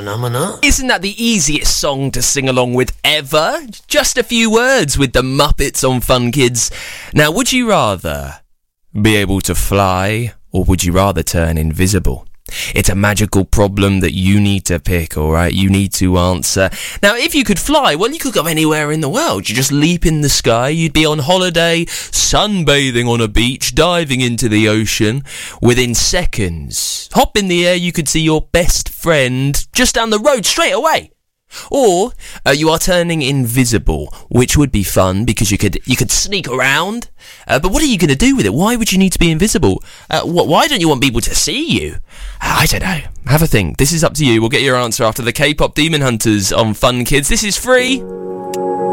Isn't that the easiest song to sing along with ever? Just a few words with the Muppets on Fun Kids. Now, would you rather be able to fly, or would you rather turn invisible? It's a magical problem that you need to pick, alright? You need to answer. Now, if you could fly, well, you could go anywhere in the world. You just leap in the sky. You'd be on holiday, sunbathing on a beach, diving into the ocean. Within seconds, hop in the air, you could see your best friend just down the road straight away. Or you are turning invisible, which would be fun because you could sneak around. But what are you going to do with it? Why would you need to be invisible? Why don't you want people to see you? I don't know. Have a think. This is up to you. We'll get your answer after the K-pop Demon Hunters on Fun Kids. This is free.